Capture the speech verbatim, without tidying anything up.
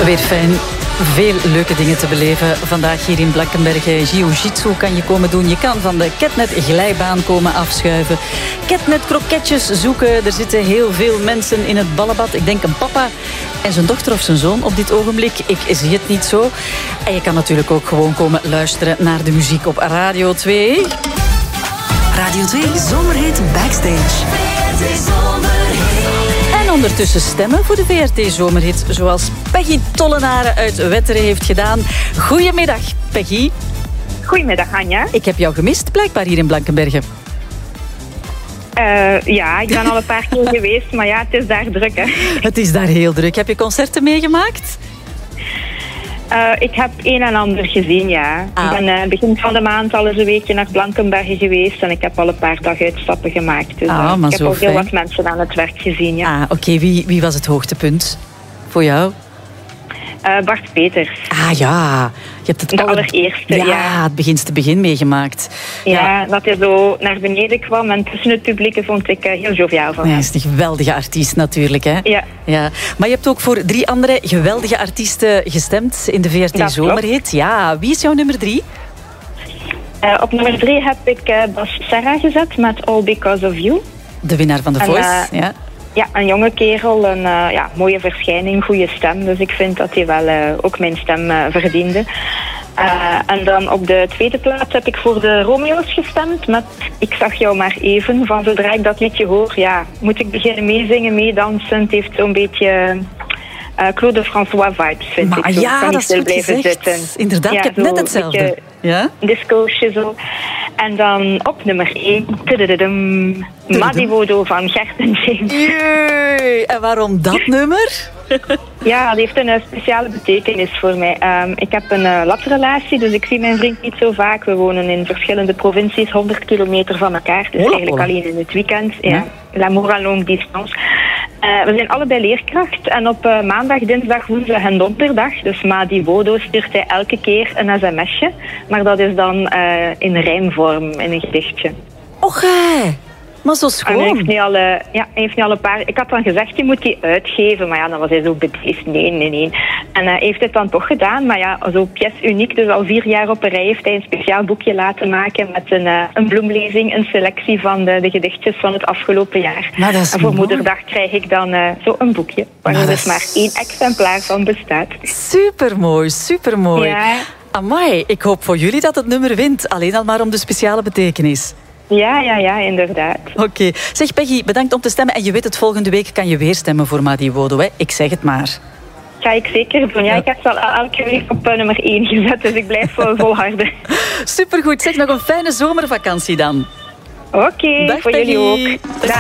Weer fijn. Veel leuke dingen te beleven. Vandaag hier in Blankenberge. Jiu-jitsu kan je komen doen. Je kan van de Ketnet glijbaan komen afschuiven. Ketnet kroketjes zoeken. Er zitten heel veel mensen in het ballenbad. Ik denk een papa en zijn dochter of zijn zoon op dit ogenblik. Ik zie het niet zo. En je kan natuurlijk ook gewoon komen luisteren naar de muziek op Radio twee. Radio twee Zomerhit Backstage. En ondertussen stemmen voor de V R T Zomerhit, zoals Peggy Tollenaren uit Wetteren heeft gedaan. Goedemiddag, Peggy. Goedemiddag, Anja. Ik heb jou gemist, blijkbaar hier in Blankenberge. Uh, ja, ik ben al een paar keer geweest, maar ja, het is daar druk, hè. Het is daar heel druk. Heb je concerten meegemaakt? Uh, ik heb een en ander gezien, ja. Ah. Ik ben uh, begin van de maand al eens een weekje naar Blankenberge geweest en ik heb al een paar daguitstappen gemaakt. Dus, ah, uh, ik heb al heel wat mensen aan het werk gezien, ja. Ah, oké. Okay. Wie, wie was het hoogtepunt voor jou? Uh, Bart Peters. Ah ja, je hebt het de al... allereerste, ja, ja. het beginste begin meegemaakt. Ja, ja, dat hij zo naar beneden kwam en tussen het publiek vond ik uh, heel joviaal van hem. Hij is een geweldige artiest natuurlijk, hè? Ja. ja. Maar je hebt ook voor drie andere geweldige artiesten gestemd in de V R T dat Zomerhit. Klopt. Ja, wie is jouw nummer drie? Uh, op nummer drie heb ik uh, Bas Serra gezet met All Because of You. De winnaar van The Voice, en, uh, ja. Ja, een jonge kerel, een uh, ja, mooie verschijning, goede stem. Dus ik vind dat hij wel uh, ook mijn stem uh, verdiende. Uh, en dan op de tweede plaats heb ik voor de Romeo's gestemd met Ik zag jou maar even. Van zodra ik dat liedje hoor, ja, moet ik beginnen meezingen, meedansen. Het heeft zo'n beetje uh, Claude François vibes, vind maar ik. Zo ja, kan dat is goed blijven gezegd. zitten. Inderdaad, ja, ik heb net hetzelfde. Ja? Discootje zo. En dan op nummer één, Madivodo van Gert en James. Jee, en waarom dat nummer? Ja, dat heeft een uh, speciale betekenis voor mij. Um, ik heb een uh, labrelatie, dus ik zie mijn vriend niet zo vaak. We wonen in verschillende provincies, honderd kilometer van elkaar. Dus hola, eigenlijk hola. alleen in het weekend. Ja. Ja. L'amour à longue distance. Uh, we zijn allebei leerkracht en op uh, maandag, dinsdag, woensdag en donderdag, dus Madi Wodo, stuurt hij elke keer een sms'je. Maar dat is dan uh, in rijmvorm, in een gedichtje. Och, hé. Maar zo schoon. En hij heeft nu al, uh, ja, hij heeft nu al een paar... Ik had dan gezegd, je moet die uitgeven. Maar ja, dan was hij zo bedeesd. Nee, nee, nee. En hij uh, heeft het dan toch gedaan. Maar ja, zo pièce uniek. Dus al vier jaar op een rij heeft hij een speciaal boekje laten maken met een, uh, een bloemlezing, een selectie van de, de gedichtjes van het afgelopen jaar. Maar dat is en voor mooi. Moederdag krijg ik dan uh, zo een boekje. Waar er dus maar één exemplaar van bestaat. Supermooi, supermooi. Ja. Amai, ik hoop voor jullie dat het nummer wint. Alleen al maar om de speciale betekenis. Ja, ja, ja, inderdaad. Oké. Okay. Zeg Peggy, bedankt om te stemmen. En je weet het, volgende week kan je weer stemmen voor Madi Wodo, hè? Ik zeg het maar. Ga ik zeker doen. Ja, ik heb ze al elke week op uh, nummer één gezet, dus ik blijf uh, volharden. Supergoed. Zeg, nog een fijne zomervakantie dan. Oké, okay, voor Peggy. jullie ook. Dag.